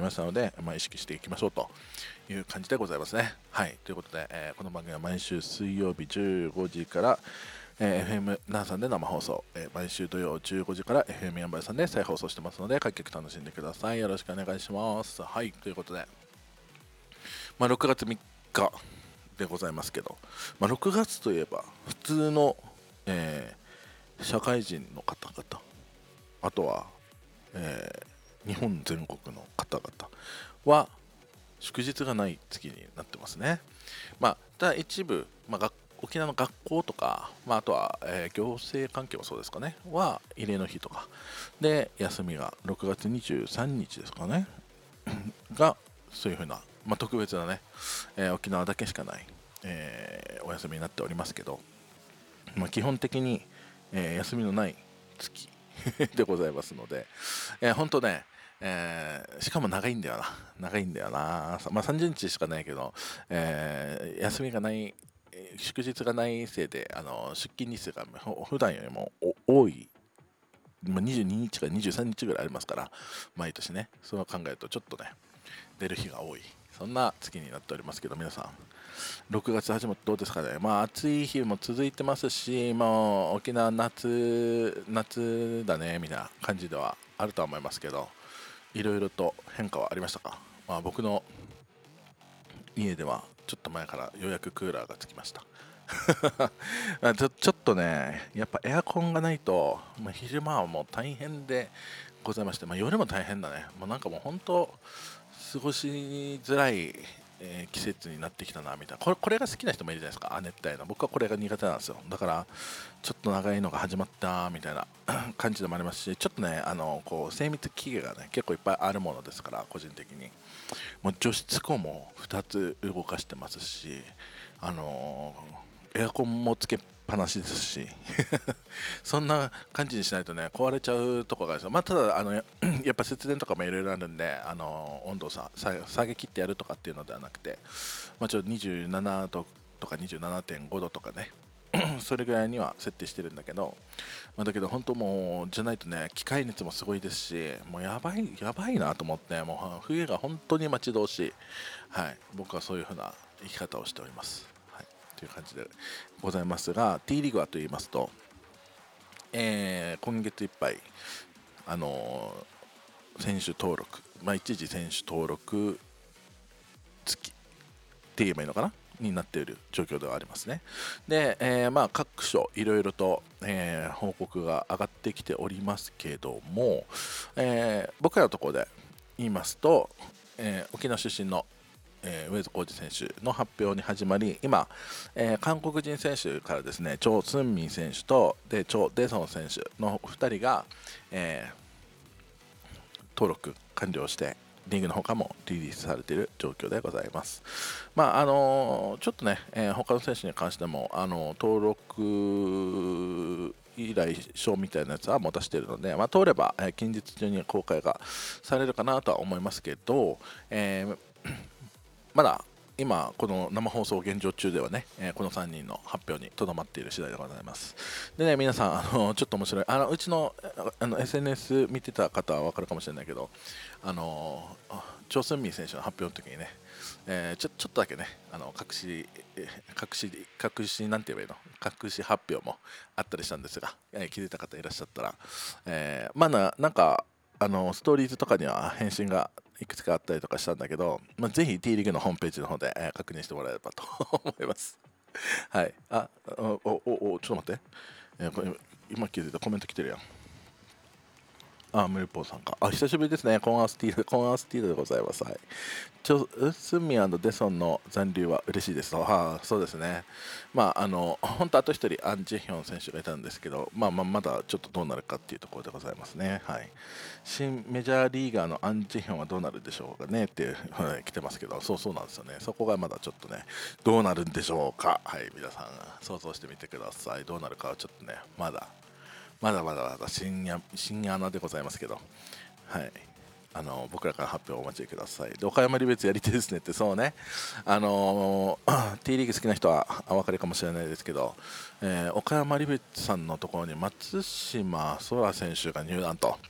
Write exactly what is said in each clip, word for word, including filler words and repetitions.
ましたので、まあ、意識していきましょうという感じでございますね。はい、ということで、えー、この番組は毎週水曜日じゅうごじから、えー、エフエム ナナさんで生放送、えー、毎週土曜じゅうごじから エフエム ヤンバルさんで再放送してますので、各局楽しんでください。よろしくお願いします。はい、ということで、まあ、ろくがつみっかでございますけど、まあ、ろくがつといえば普通の、えー、社会人の方々、あとは、えー、日本全国の方々は祝日がない月になってますね。まあ、ただ一部、まあ、学沖縄の学校とか、まあ、あとは、えー行政関係もそうですかねは慰霊の日とかで休みがろくがつにじゅうさんにちですかねがそういうふうな、まあ、特別なね、えー沖縄だけしかない、えーお休みになっておりますけど、まあ、基本的に、えー休みのない月でございますので、えー、本当ね、えーしかも長いんだよな長いんだよな、まあ、さんじゅうにちしかないけど、えー休みがない、えー祝日がないせいであの出勤日数がほ普段よりもお多い、まあ、にじゅうににちからにじゅうさんにちぐらいありますから、毎年ね、そう考えるとちょっとね出る日が多い、そんな月になっておりますけど、皆さんろくがつ始まってどうですかね。まあ暑い日も続いてますし、もう沖縄夏夏だねみたいな感じではあるとは思いますけど、いろいろと変化はありましたか。まあ、僕の家ではちょっと前からようやくクーラーがつきましたまあちょちょっとね、やっぱエアコンがないと、まあ、昼間はもう大変でございまして、まあ、夜も大変だね。もうなんかもう本当過ごしづらい、えー季節になってきたなみたいな。これこれが好きな人もいるじゃないですか、亜熱帯の。僕はこれが苦手なんですよ。だからちょっと長いのが始まったみたいな感じでもありますし、ちょっとね、あのこう精密機器がね結構いっぱいあるものですから、個人的にもう除湿庫もふたつ動かしてますし、あのーエアコンもつけっぱなしですしそんな感じにしないとね壊れちゃうところがあるんですよ。まあ、ただあのややっぱ節電とかもいろいろあるんで、あのー温度をささ下げ切ってやるとかっていうのではなくて、まあ、ちょっとにじゅうななどとかにじゅうななてんごどとかねそれぐらいには設定してるんだけど、まあ、だけど本当もうじゃないとね機械熱もすごいですし、もうやばいやばいなと思って、もう冬が本当に待ち遠しい、はい、僕はそういう風な生き方をしております、はい、という感じでございますが、 T リーグはと言いますと、えー今月いっぱいあのー選手登録、まあ、一時選手登録付きって言えばいいのかなになっている状況ではありますね。で、えーまあ各所いろいろと、えー報告が上がってきておりますけども、えー僕らのところで言いますと、えー沖縄出身の、えー、上津浩二選手の発表に始まり、今、えー韓国人選手からですね、チョ・スンミン選手とでチョ・デソン選手のふたりが、えー登録完了してリーグの他もリリースされている状況でございます。まああのーちょっとね、えー他の選手に関しても、あのー登録依頼書みたいなやつは持たせているので、まあ、通れば、えー近日中に公開がされるかなとは思いますけど、えーまだ今この生放送現状中ではね、えーこのさんにんの発表にとどまっている次第でございます。でね、皆さん、あのちょっと面白い、あのうちのああの エスエヌエス 見てた方は分かるかもしれないけど、あのチョ・スンミン選手の発表の時にね、えーちょちょっとだけね、あの隠し、えー隠し、隠し、なんて言えばいいの、隠し発表もあったりしたんですが、えー気づいた方いらっしゃったら、えーまあな、なんか、あのストーリーズとかには返信がいくつかあったりとかしたんだけど、まあ、ぜひ T リーグのホームページの方で、えー確認してもらえればと思います。はい。あ、お、お、お、おちょっと待って。えーこれ今気づいたコメント来てるやん。あ、ムルポーさんか。あ、久しぶりですね。コーンアスティール、コーンアスティールでございます。はい。ちょ、スンミデソンの残留は嬉しいですと。はあ、そうですね。まあ、あの、本当あと一人、アン・ジェヒョン選手がいたんですけど、まあまあ、まだちょっとどうなるかっていうところでございますね。はい。新メジャーリーガーのアン・ジェヒョンはどうなるでしょうかねっていう、はい、来てますけど、そうそうなんですよね。そこがまだちょっとね、どうなるんでしょうか。はい、皆さん、想像してみてください。どうなるかはちょっとね、まだ。まだまだまだ新や新穴でございますけど、はい、あの僕らから発表をお待ちください。で、岡山リベツやり手ですねって、そうね、あのー、T リーグ好きな人はお分かりかもしれないですけど、えー岡山リベツさんのところに松島空選手が入団と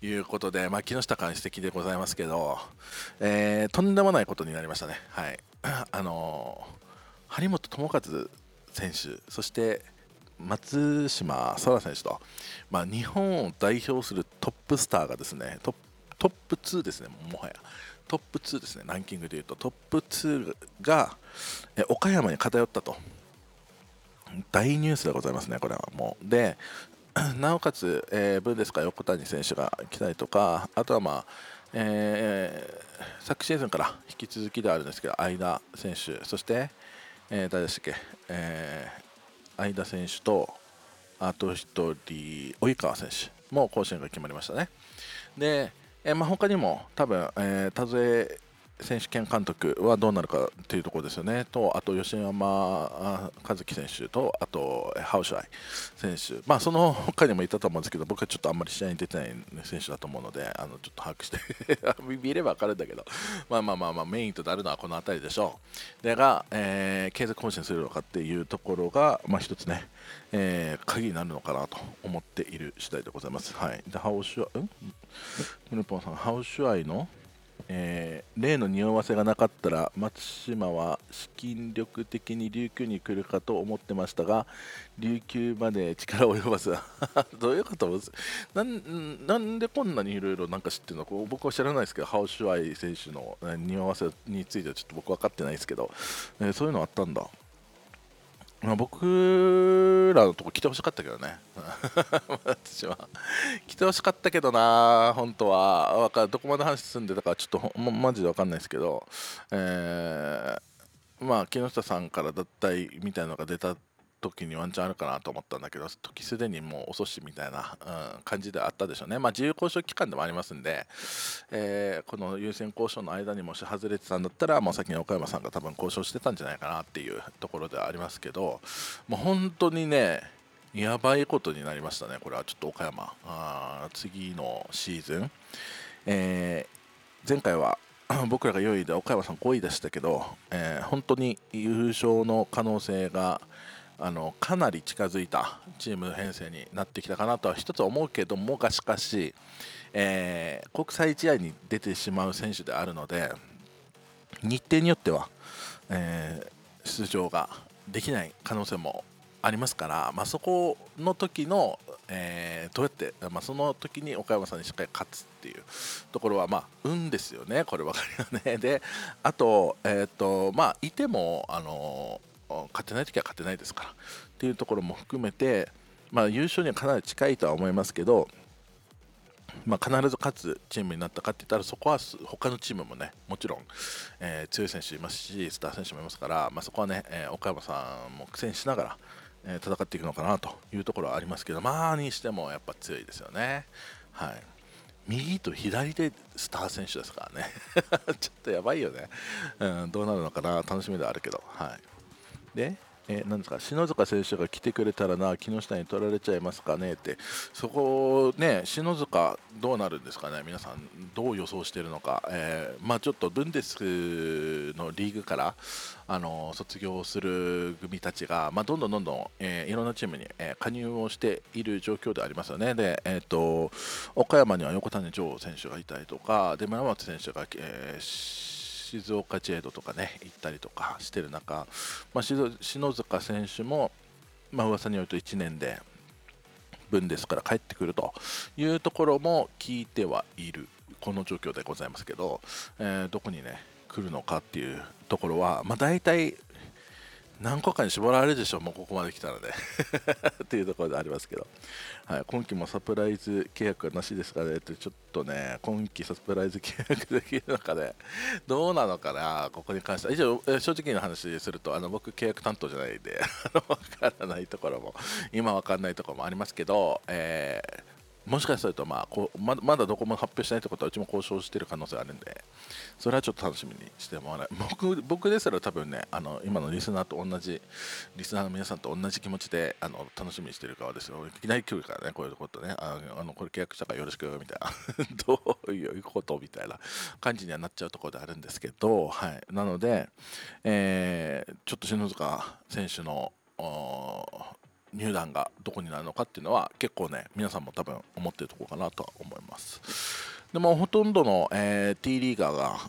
いうことで、まあ、木下監視的でございますけど、えーとんでもないことになりましたね。はい、あのー張本智和選手、そして松島空選手と、まあ、日本を代表するトップスターがですね、トップトップツーですね、もはやトップツーですね、ランキングでいうとトップツーがえ岡山に偏ったと、大ニュースでございますね、これはもう。で、なおかつ、えー、ブンデスか横谷選手が来たりとか、あとは、まあえー昨シーズンから引き続きではあるんですけど、相田選手、そして、えー誰でしたっけ、えー相田選手と、あとひとり、及川選手も甲子園が決まりましたね。で、えーまあ、他にも多分、えー田添選手兼監督はどうなるかというところですよね。と、あと吉山あ和樹選手と、あとえーハウシュアイ選手、まあ、その他にもいたと思うんですけど、僕はちょっとあんまり試合に出てない選手だと思うので、あのちょっと把握して見れば分かるんだけど、まあまあまあまあ、メインとなるのはこの辺りでしょう。でが、えー継続更新するのかっていうところが、まあ、一つね、えー鍵になるのかなと思っている次第でございます。はい、でハウシュアイ、んムルポンさん、ハウシュアイの、えー例の匂わせがなかったら松島は資金力的に琉球に来るかと思ってましたが、琉球まで力及ばずどういうことなんなんでこんなにいろいろなんか知ってるの、こう僕は知らないですけど、ハウシュアイ選手の、ね、匂わせについてはちょっと僕分かってないですけど、えーそういうのあったんだ。まあ、僕らのとこ来てほしかったけどね私は来てほしかったけどな、本当はわかどこまで話進んでたかちょっとほんまマジで分かんないですけど、えーまあ木下さんから脱退みたいなのが出た時にワンチャンあるかなと思ったんだけど、時すでにもう遅しみたいな、うん、感じであったでしょうね。まあ自由交渉期間でもありますんで、えーこの優先交渉の間にもし外れてたんだったら、もう先に岡山さんが多分交渉してたんじゃないかなっていうところではありますけど、もう本当にね、やばいことになりましたね、これはちょっと岡山、あー次のシーズン、えー前回は僕らがよんいで岡山さんごいでしたけど、えー本当に優勝の可能性があのかなり近づいたチーム編成になってきたかなとは一つ思うけども、がしかし、えー国際試合に出てしまう選手であるので、日程によっては、えー出場ができない可能性もありますから、まあ、そこの時の、えーどうやって、まあ、その時に岡山さんにしっかり勝つっていうところは、まあ、運ですよね、こればかりはね。で、あと、えーとまあ、いても、あの勝てない時は勝てないですからっていうところも含めて、まあ、優勝にはかなり近いとは思いますけど、まあ、必ず勝つチームになったかって言ったら、そこは他のチームもね、もちろん、えー強い選手いますし、スター選手もいますから、まあ、そこはね、えー岡山さんも苦戦しながら、えー戦っていくのかなというところはありますけど、まあにしてもやっぱ強いですよね。はい、右と左でスター選手ですからねちょっとやばいよね、うん、どうなるのかな、楽しみではあるけど。はい、で、えーなんですか、篠塚選手が来てくれたらな、木下に取られちゃいますかねって、そこね、篠塚どうなるんですかね、皆さんどう予想しているのか、えーまあ、ちょっとブンデスのリーグからあの卒業する組たちが、まあ、どんどんどんどん、えーいろんなチームに、えー加入をしている状況でありますよね。で、えー、と岡山には横谷城選手がいたりとか、で村松選手が、えー静岡ジェイドとかね行ったりとかしてる中、まあ、篠塚選手も、まあ噂によるといちねんでブンデスから帰ってくるというところも聞いてはいるこの状況でございますけど、えーどこにね来るのかっていうところは、まあ、大体何個かに絞られるでしょう、もうここまで来たのでっていうところでありますけど、はい、今季もサプライズ契約はなしですかねって、ちょっとね、今季サプライズ契約できるのかね、どうなのかな、ここに関しては。以上、えー正直な話すると、あの僕、契約担当じゃないんで、わからないところも、今わかんないところもありますけど、えーもしかすると、まあ、こうままだどこも発表してないってことは、うちも交渉している可能性があるんで、それはちょっと楽しみにしてもらえ、僕僕ですら多分ね、あの今のリスナーと同じ、リスナーの皆さんと同じ気持ちであの楽しみにしてる側ですよ。いきなり来るからね、こういうことね、ああのこれ契約したからよろしくみたいな、どういうことみたいな感じにはなっちゃうところであるんですけど、はい、なので、えーちょっと篠塚選手の、 入団がどこになるのかっていうのは結構ね皆さんも多分思ってるところかなとは思います。でもほとんどの、えー、T リーガーが、